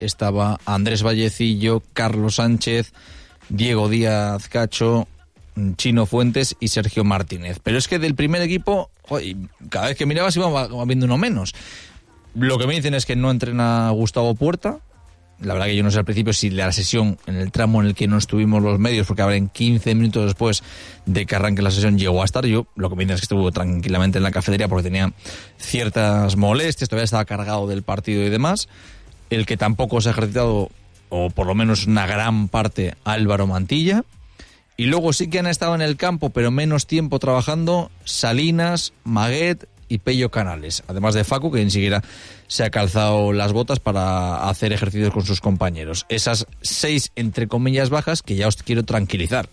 estaba Andrés Vallecillo, Carlos Sánchez, Diego Díaz Cacho, Chino Fuentes y Sergio Martínez. Pero es que del primer equipo, joder, cada vez que mirabas iba viendo uno menos. Lo que me dicen es que no entrena Gustavo Puerta. La verdad que yo no sé al principio si la sesión, en el tramo en el que no estuvimos los medios, porque ahora en 15 minutos después de que arranque la sesión llegó a estar. Yo lo que me dicen es que estuvo tranquilamente en la cafetería porque tenía ciertas molestias, todavía estaba cargado del partido y demás. El que tampoco se ha ejercitado, o por lo menos una gran parte, Álvaro Mantilla. Y luego sí que han estado en el campo, pero menos tiempo trabajando, Salinas, Maguet y Pello Canales, además de Facu, que ni siquiera se ha calzado las botas para hacer ejercicios con sus compañeros. Esas 6, entre comillas, bajas que ya os quiero tranquilizar.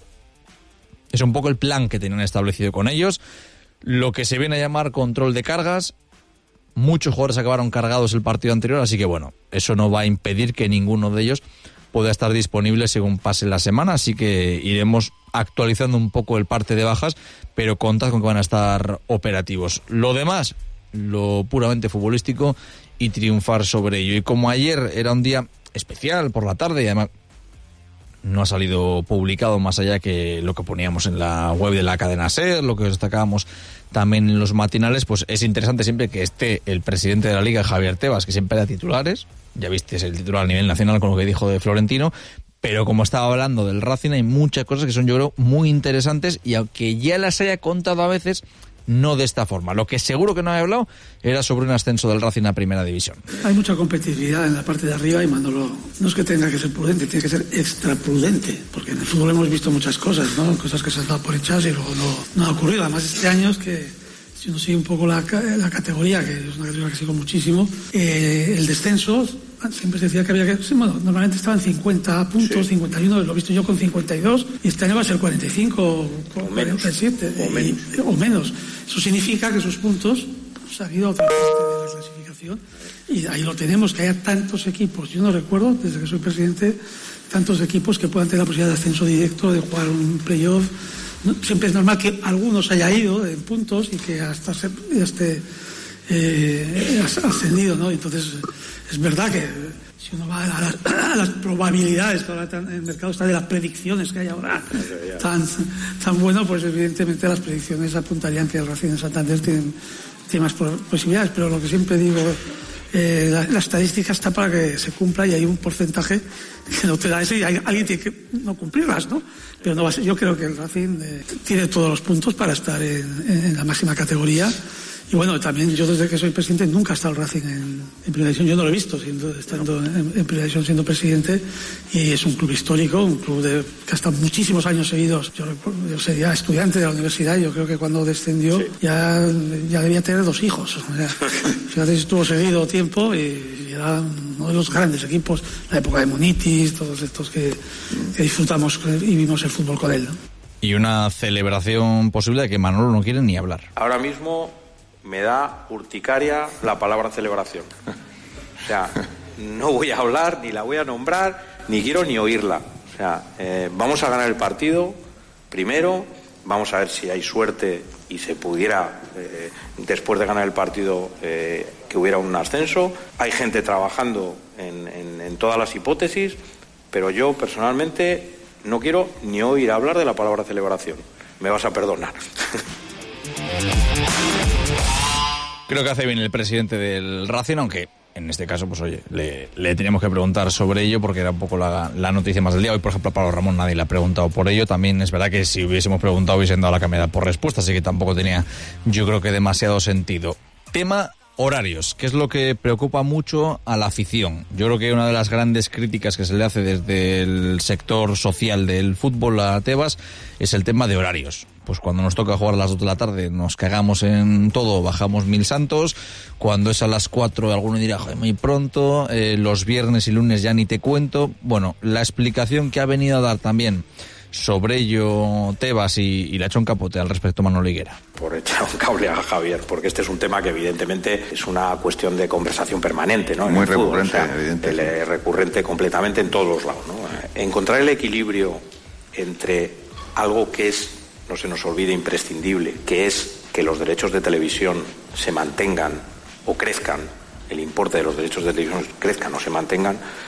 Es un poco el plan que tenían establecido con ellos, lo que se viene a llamar control de cargas. Muchos jugadores acabaron cargados el partido anterior, así que bueno, eso no va a impedir que ninguno de ellos pueda estar disponible según pase la semana, así que iremos actualizando un poco el parte de bajas, pero contad con que van a estar operativos. Lo demás, lo puramente futbolístico y triunfar sobre ello. Y como ayer era un día especial por la tarde y además no ha salido publicado más allá que lo que poníamos en la web de la cadena SER, lo que destacábamos también en los matinales, pues es interesante siempre que esté el presidente de la Liga, Javier Tebas, que siempre da titulares. Ya viste, es el titular a nivel nacional con lo que dijo de Florentino, pero como estaba hablando del Racing hay muchas cosas que son, yo creo, muy interesantes, y aunque ya las haya contado a veces, no de esta forma. Lo que seguro que no había hablado era sobre un ascenso del Racing a Primera División. Hay mucha competitividad en la parte de arriba y Manolo no es que tenga que ser prudente, tiene que ser extra prudente, porque en el fútbol hemos visto muchas cosas, ¿no? Cosas que se han dado por hechas y luego no ha ocurrido. Además, este año es que, si uno sigue un poco la categoría, que es una categoría que sigo muchísimo, el descenso, siempre se decía que había que... Sí, bueno, normalmente estaban 50 puntos, sí. 51, lo he visto yo con 52, y este año va a ser 45 o 47, o menos. Eso significa que esos puntos se han ido a otra parte de la clasificación, y ahí lo tenemos, que haya tantos equipos. Yo no recuerdo, desde que soy presidente, tantos equipos que puedan tener la posibilidad de ascenso directo, de jugar un playoff. Siempre es normal que algunos haya ido en puntos y que hasta esté ascendido, ¿no? Entonces es verdad que si uno va a las probabilidades que ahora el mercado está de las predicciones que hay ahora tan bueno, pues evidentemente las predicciones apuntarían que el Racing de Santander tiene más posibilidades, pero lo que siempre digo, la estadística está para que se cumpla, y hay un porcentaje que no te da eso y alguien tiene que no cumplirlas, ¿no? Pero no va a ser. Yo creo que el Racing tiene todos los puntos para estar en la máxima categoría. Y bueno, también yo desde que soy presidente nunca ha estado el Racing en Primera División. Yo no lo he visto estando en Primera División siendo presidente, y es un club histórico, un club que ha estado muchísimos años seguidos. Yo sería estudiante de la universidad y yo creo que cuando descendió, sí, ya debía tener 2 hijos. O sea, fíjate si estuvo seguido tiempo y era uno de los grandes equipos, la época de Munitis, todos estos que disfrutamos y vimos el fútbol con él, ¿no? Y una celebración posible de que Manolo no quiere ni hablar. Ahora mismo me da urticaria la palabra celebración. O sea, no voy a hablar, ni la voy a nombrar, ni quiero ni oírla. O sea, vamos a ganar el partido primero, vamos a ver si hay suerte y se pudiera, después de ganar el partido, que hubiera un ascenso. Hay gente trabajando en todas las hipótesis, pero yo personalmente no quiero ni oír hablar de la palabra celebración. Me vas a perdonar. Creo que hace bien el presidente del Racing, aunque en este caso, pues oye, le teníamos que preguntar sobre ello porque era un poco la noticia más del día. Hoy, por ejemplo, a Pablo Ramón nadie le ha preguntado por ello. También es verdad que si hubiésemos preguntado hubiesen dado la cambiada por respuesta, así que tampoco tenía, yo creo que demasiado sentido. Tema horarios, que es lo que preocupa mucho a la afición. Yo creo que una de las grandes críticas que se le hace desde el sector social del fútbol a Tebas es el tema de horarios. Pues cuando nos toca jugar a las 2 de la tarde nos cagamos en todo, bajamos 1000 santos. Cuando es a las 4 alguno dirá, joder, muy pronto. Los viernes y lunes ya ni te cuento. Bueno, la explicación que ha venido a dar también sobre ello Tebas y le ha hecho un capote al respecto Manolo Higuera. Por echar un cable a Javier, porque este es un tema que evidentemente es una cuestión de conversación permanente, ¿no? Muy recurrente, fútbol, o sea, evidentemente. Recurrente completamente en todos los lados, ¿no? Encontrar el equilibrio entre algo que es, no se nos olvide, imprescindible, que es que los derechos de televisión se mantengan o crezcan, el importe de los derechos de televisión crezcan o se mantengan,